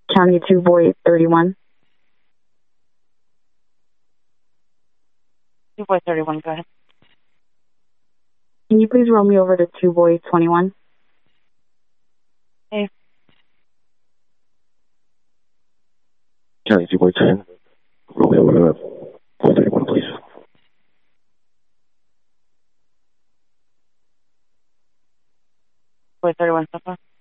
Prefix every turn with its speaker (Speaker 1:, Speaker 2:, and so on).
Speaker 1: County 2, Boy 31.
Speaker 2: 2 Boy 31, go ahead.
Speaker 1: Can you please roll me over to 2 Boy 21?
Speaker 2: Hey.
Speaker 3: County 2 Boy 10. Roll me over to 431, please.
Speaker 2: Boy 31, so far.